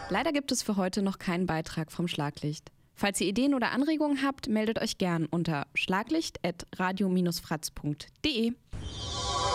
Leider gibt es für heute noch keinen Beitrag vom Schlaglicht. Falls ihr Ideen oder Anregungen habt, meldet euch gern unter schlaglicht@radio-fratz.de.